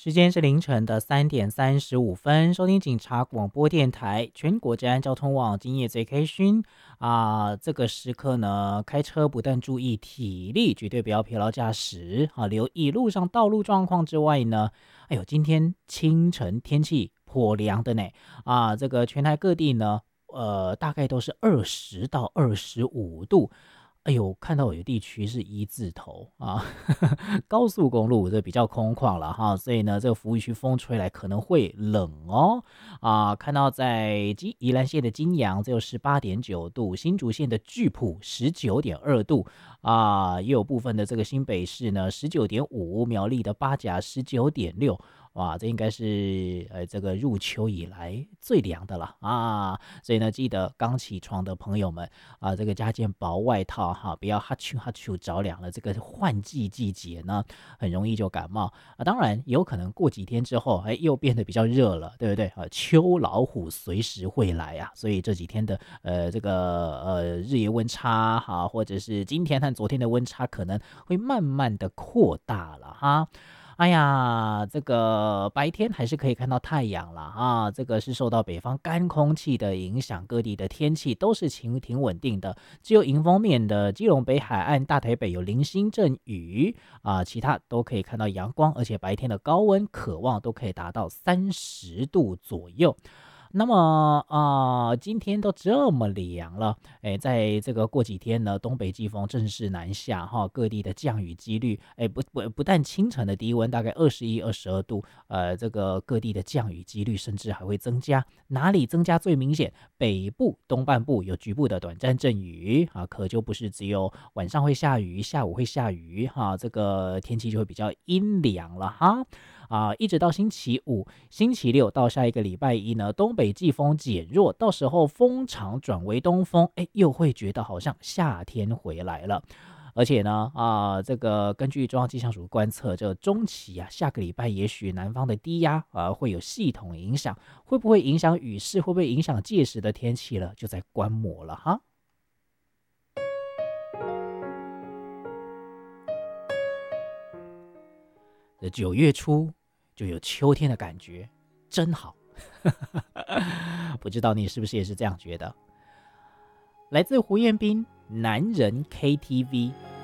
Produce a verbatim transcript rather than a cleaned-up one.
时间是凌晨的三点三十五分，收听警察广播电台全国治安交通网，今夜最开勋啊！这个时刻呢，开车不但注意体力，绝对不要疲劳驾驶啊！留意路上道路状况之外呢，哎呦，今天清晨天气颇凉的呢啊！这个全台各地呢，呃，大概都是二十到二十五度。哎呦，看到有地区是一字头啊，高速公路这比较空旷了哈，所以呢，这个服务区风吹来可能会冷哦啊。看到在基宜兰县的金阳只有十八点九度，新竹县的巨埔十九点二度啊，也有部分的这个新北市呢十九点五，苗栗的八甲十九点六。哇，这应该是呃这个入秋以来最凉的了啊！所以呢，记得刚起床的朋友们啊，这个加件薄外套哈，不要哈啾哈啾着凉了。这个换季季节呢，很容易就感冒啊。当然，有可能过几天之后，哎，又变得比较热了，对不对啊？秋老虎随时会来啊，所以这几天的呃这个呃日夜温差哈，或者是今天和昨天的温差可能会慢慢的扩大了哈。哎呀，这个白天还是可以看到太阳了啊！这个是受到北方干空气的影响，各地的天气都是晴挺稳定的。只有迎风面的基隆北海岸、大台北有零星阵雨啊，其他都可以看到阳光，而且白天的高温可望都可以达到三十度左右。那么啊、呃，今天都这么凉了，哎，在这个过几天呢，东北季风正式南下哈，各地的降雨几率，哎，不不不但清晨的低温大概二十一、二十二度，呃，这个各地的降雨几率甚至还会增加。哪里增加最明显？北部东半部有局部的短暂阵雨啊，可就不是只有晚上会下雨，下午会下雨哈，这个天气就会比较阴凉了哈。啊，一直到星期五、星期六到下一个礼拜一呢，东北季风减弱，到时候风场转为东风，哎，又会觉得好像夏天回来了。而且呢，啊，这个根据中央气象署观测，这中期啊，下个礼拜也许南方的低压啊会有系统影响，会不会影响雨势，会不会影响届时的天气了，就在观摩了哈。这九月初就有秋天的感觉，真好。不知道你是不是也是这样觉得？来自胡彦斌，男人 K T V。